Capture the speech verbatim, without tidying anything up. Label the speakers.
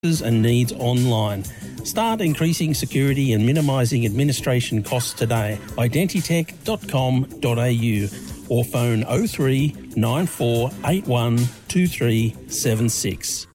Speaker 1: and needs online. Start increasing security and minimising administration costs today. identitech dot com dot a u or phone oh three nine four eight one two three seven six.